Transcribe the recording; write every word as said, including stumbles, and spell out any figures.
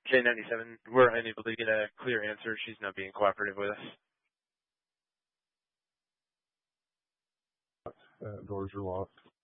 J ninety-seven, we're unable to get a clear answer. She's not being cooperative with us. Uh, doors are locked.